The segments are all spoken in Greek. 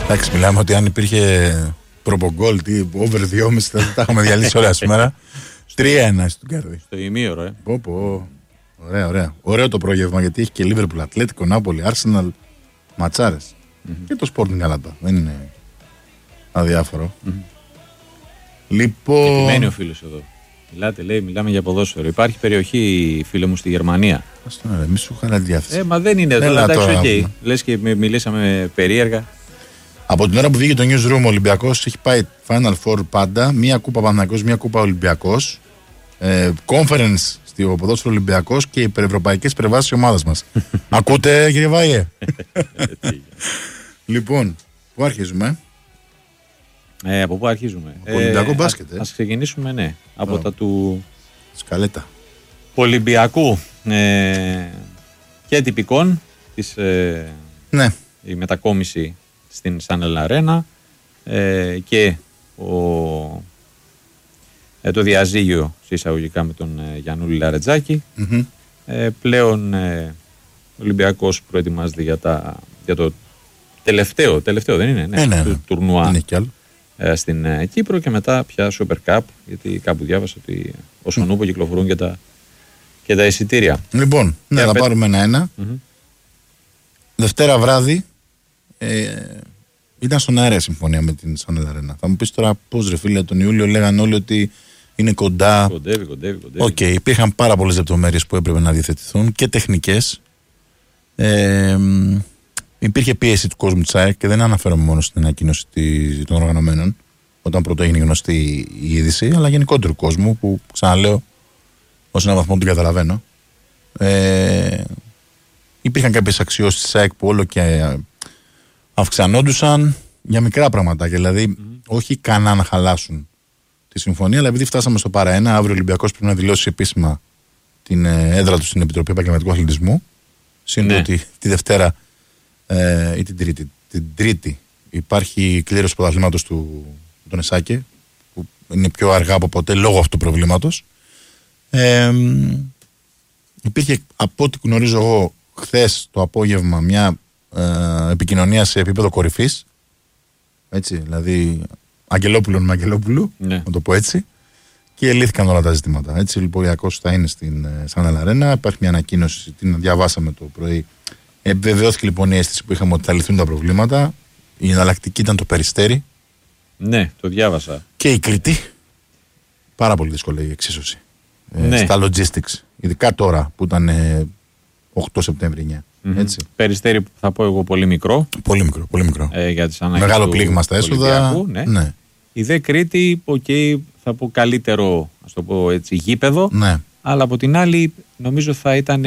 Εντάξει, μιλάμε ότι αν υπήρχε προπογκόλ, over 2,5 θα τα έχουμε διαλύσει όλα σήμερα. 3-1 στην κέρδη. Στο ημίωρο, Ωραία, ωραία. Ωραίο το πρόγευμα γιατί έχει και Liverpool, Ατλέτικο, Νάπολη, Arsenal, ματσάρες. Και το Sporting Galata. Δεν είναι αδιάφορο. Λοιπόν. Επιμένει ο φίλος εδώ. Μιλάμε για ποδόσφαιρο. Υπάρχει περιοχή, φίλε μου, στη Γερμανία. Ας το μη σου είχα διάθεση. Μα δεν είναι εδώ. Εντάξει, λες και μιλήσαμε περίεργα. Από την ώρα που βγήκε το newsroom, ο Ολυμπιακός έχει πάει Final Four πάντα. Μία κούπα Παναθηναϊκός, μία κούπα Ολυμπιακός. Conference στο ποδόσφαιρο Ολυμπιακός και υπερευρωπαϊκές υπερβάσεις της ομάδας μας. Ακούτε, κύριε Βάιε? Λοιπόν, πού αρχίζουμε? Από πού αρχίζουμε? Από Ολυμπιακό μπάσκετ. Ας ξεκινήσουμε, από τα του σκαλέτα Ολυμπιακού και τυπικών της η μετακόμιση στην Σάνελ Αρένα και το διαζύγιο εισαγωγικά με τον Γιαννούλη Λαρετζάκη. Πλέον ο Ολυμπιακός προετοιμάζεται για το τελευταίο δεν είναι? Του τουρνουά στην Κύπρο και μετά πια Super Cup, γιατί κάπου διάβασα ότι όσον ούπο κυκλοφορούν και τα εισιτήρια. Λοιπόν, θα πάρουμε ένα-ένα. Δευτέρα βράδυ ήταν στον αέρα συμφωνία με την Σάνελ Αρένα. Θα μου πεις τώρα πώς, ρε φίλε, τον Ιούλιο λέγαν όλοι ότι είναι κοντά. Κοντεύει. Οκ, υπήρχαν πάρα πολλές λεπτομέρειες που έπρεπε να διαθετηθούν και τεχνικές. Υπήρχε πίεση του κόσμου της ΑΕΚ και δεν αναφέρομαι μόνο στην ανακοίνωση των οργανωμένων όταν πρώτο έγινε γνωστή η είδηση, αλλά γενικότερου κόσμου που, ξαναλέω, ως έναν βαθμό την καταλαβαίνω. Υπήρχαν κάποιες αξιώσεις της ΑΕΚ που όλο και αυξανόντουσαν για μικρά πραγματάκια, δηλαδή όχι κανένα να χαλάσουν τη συμφωνία, αλλά επειδή φτάσαμε στο παρά-1, αύριο ο Ολυμπιακός πρέπει να δηλώσει επίσημα την έδρα του στην Επιτροπή Επαγγελματικού Αθλητισμού. Σύντομα ότι τη Δευτέρα ή την Τρίτη υπάρχει κλήρωση πρωταθλήματος του τον Εσάκε, που είναι πιο αργά από ποτέ λόγω αυτού του προβλήματος. Υπήρχε, από ό,τι γνωρίζω εγώ, χθες το απόγευμα μια επικοινωνία σε επίπεδο κορυφής. Έτσι, δηλαδή Αγγελόπουλο με Αγγελόπουλου, να το πω έτσι. Και λύθηκαν όλα τα ζητήματα. Έτσι, λοιπόν, ο Ολυμπιακός θα είναι στην Σάνελ Αρένα. Υπάρχει μια ανακοίνωση, την διαβάσαμε το πρωί. Επιβεβαιώθηκε λοιπόν η αίσθηση που είχαμε ότι θα λυθούν τα προβλήματα. Η εναλλακτική ήταν το Περιστέρι. Ναι, το διάβασα. Και η Κρήτη. Πάρα πολύ δύσκολη η εξίσωση. Στα logistics. Ειδικά τώρα που ήταν 8 Σεπτέμβρη 9. Έτσι. Περιστέρι, θα πω εγώ, πολύ μικρό. Πολύ μικρό. Για τις ανάγκες μεγάλο πλήγμα στα έσοδα. Ναι. Η δε Κρήτη, θα πω καλύτερο, ας το πω έτσι, γήπεδο. Ναι. Αλλά από την άλλη, νομίζω θα ήταν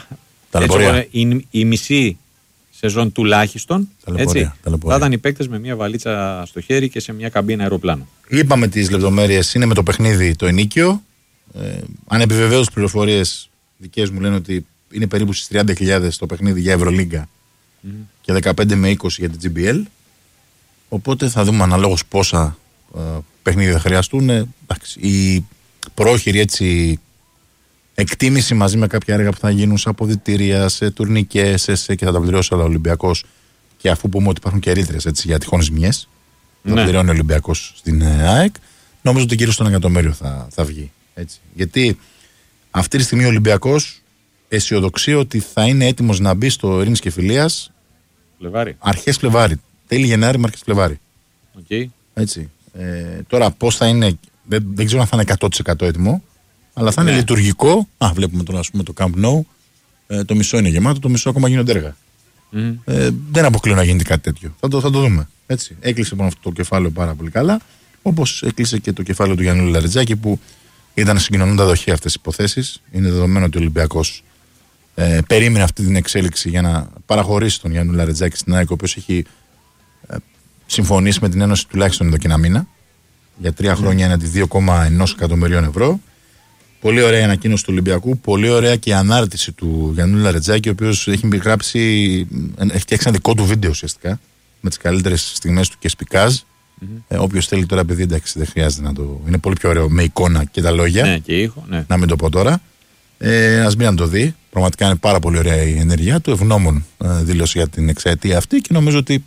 η μισή σεζόν τουλάχιστον. Έτσι, θα ήταν οι παίκτες με μια βαλίτσα στο χέρι και σε μια καμπίνα αεροπλάνου. Είπαμε τις λεπτομέρειες, είναι με το παιχνίδι το ενίκιο. Αν επιβεβαίω τις πληροφορίες δικές μου λένε ότι είναι περίπου στις 30.000 το παιχνίδι για Ευρωλίγκα και 15 με 20 για την GBL. Οπότε θα δούμε αναλόγως πόσα παιχνίδια θα χρειαστούν. Η πρόχειρη έτσι εκτίμηση μαζί με κάποια έργα που θα γίνουν σε αποδυτήρια, σε τουρνικές, και θα τα πληρώσει όλα ο Ολυμπιακός. Και αφού πούμε ότι υπάρχουν και ρήτρες για τυχόν ζημιές, θα πληρώνει ο Ολυμπιακός στην ΑΕΚ, νομίζω ότι γύρω στον 1 εκατομμύριο θα βγει. Έτσι. Γιατί αυτή τη στιγμή ο Ολυμπιακός αισιοδοξεί ότι θα είναι έτοιμος να μπει στο Ειρήνης και Φιλίας αρχές Φλεβάρι. Τέλη Γενάρη με αρχές Φλεβάρι. Okay. Έτσι. Τώρα πώς θα είναι, δεν ξέρω αν θα είναι 100% έτοιμο, αλλά θα είναι λειτουργικό. Βλέπουμε τώρα, ας πούμε, το Camp Nou. Το μισό είναι γεμάτο, το μισό ακόμα γίνονται έργα. Δεν αποκλείω να γίνεται κάτι τέτοιο. Θα το δούμε. Έτσι. Έκλεισε λοιπόν αυτό το κεφάλαιο πάρα πολύ καλά. Όπως έκλεισε και το κεφάλαιο του Γιαννούλη Λαρετζάκη, που ήταν συγκοινωνούντα δοχεία αυτές τις υποθέσεις. Είναι δεδομένο ότι ο Ολυμπιακός περίμενε αυτή την εξέλιξη για να παραχωρήσει τον Γιαννούλη Λαρετζάκη στην ΑΕΚ, ο οποίος έχει συμφωνήσει με την Ένωση τουλάχιστον εδώ και ένα μήνα για 3 χρόνια έναντι 2,1 εκατομμυρίων ευρώ. Πολύ ωραία η ανακοίνωση του Ολυμπιακού. Πολύ ωραία και η ανάρτηση του Γιαννούλη Λαρετζάκη, ο οποίος έχει φτιάξει ένα δικό του βίντεο ουσιαστικά με τις καλύτερες στιγμές του και σπικάζ. Όποιος θέλει τώρα, παιδί, εντάξει, δεν χρειάζεται να το. Είναι πολύ πιο ωραίο με εικόνα και τα λόγια. Ναι, και ήχο, ναι. Να μην το πω τώρα. Ας μην να το δει. Πραγματικά είναι πάρα πολύ ωραία η ενέργειά του. Ευγνώμων δήλωση για την εξαετία αυτή και νομίζω ότι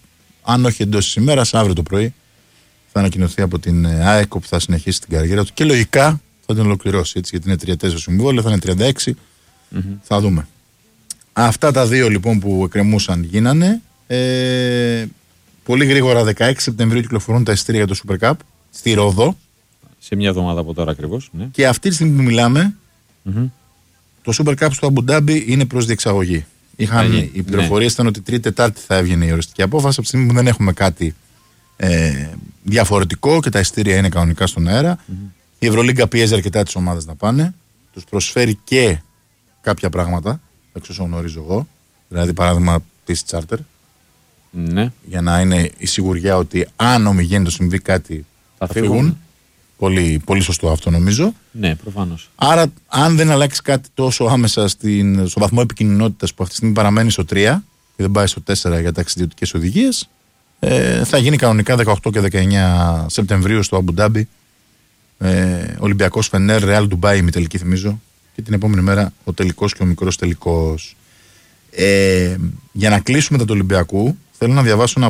αν όχι εντός της ημέρας, αύριο το πρωί θα ανακοινωθεί από την ΑΕΚ που θα συνεχίσει την καριέρα του και λογικά θα την ολοκληρώσει, έτσι, γιατί είναι τριετές το συμβόλαιο, θα είναι 36. Θα δούμε. Αυτά τα δύο λοιπόν που εκκρεμούσαν γίνανε. Πολύ γρήγορα 16 Σεπτεμβρίου κυκλοφορούν τα εισιτήρια για το Super Cup στη Ρόδο. Σε μια εβδομάδα από τώρα ακριβώς. Ναι. Και αυτή τη στιγμή που μιλάμε, το Super Cup στο Αμπουντάμπι είναι προς διεξαγωγή. Οι πληροφορίες ήταν ότι Τρίτη-Τετάρτη θα έβγαινε η οριστική απόφαση. Από τη στιγμή που δεν έχουμε κάτι διαφορετικό και τα εισιτήρια είναι κανονικά στον αέρα, η Ευρωλίγκα πιέζει αρκετά τις ομάδες να πάνε. Τους προσφέρει και κάποια πράγματα, εξ όσων γνωρίζω εγώ. Δηλαδή, παράδειγμα, πτήση τσάρτερ. Ναι. Για να είναι η σιγουριά ότι αν ομιγέννητο συμβεί κάτι θα φύγουν. Πολύ, πολύ σωστό αυτό νομίζω. Ναι, προφανώς. Άρα, αν δεν αλλάξει κάτι τόσο άμεσα στο βαθμό επικοινωνότητας που αυτή τη στιγμή παραμένει στο 3 και δεν πάει στο 4 για ταξιδιωτικές οδηγίες, θα γίνει κανονικά 18 και 19 Σεπτεμβρίου στο Αμπουντάμπι. Ολυμπιακός Φενέρ, Ρεάλ Ντουμπάι, ημιτελική θυμίζω. Και την επόμενη μέρα ο τελικός και ο μικρός τελικός. Για να κλείσουμε τα του Ολυμπιακού, θέλω να διαβάσω ένα